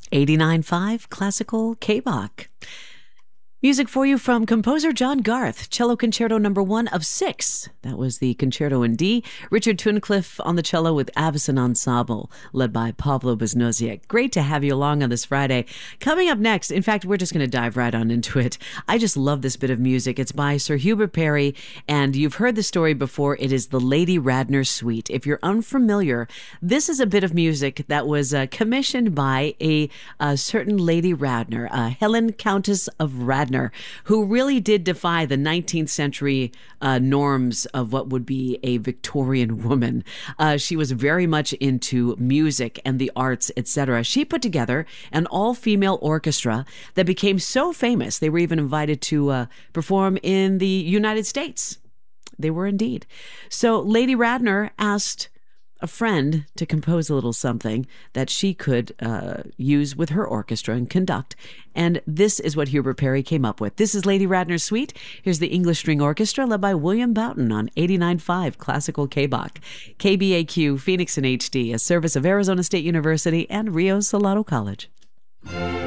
89.5 Classical K-Bach. Music for you from composer John Garth, Cello Concerto No. 1 of 6. That was the Concerto in D. Richard Tunnicliffe on the cello with Avicen Ensemble, led by Pavlo Beznoziak. Great to have you along on this Friday. Coming up next, in fact, we're just going to dive right on into it. I just love this bit of music. It's by Sir Hubert Parry, and you've heard the story before. It is the Lady Radnor Suite. If you're unfamiliar, this is a bit of music that was commissioned by a certain Lady Radnor, Helen Countess of Radnor, who really did defy the 19th century norms of what would be a Victorian woman. She was very much into music and the arts, etc. She put together an all-female orchestra that became so famous, they were even invited to perform in the United States. They were indeed. So Lady Radnor asked a friend to compose a little something that she could use with her orchestra and conduct. And this is what Hubert Parry came up with. This is Lady Radnor's Suite. Here's the English String Orchestra led by William Boughton on 89.5 Classical K-Bach. KBAQ, Phoenix in HD, a service of Arizona State University and Rio Salado College.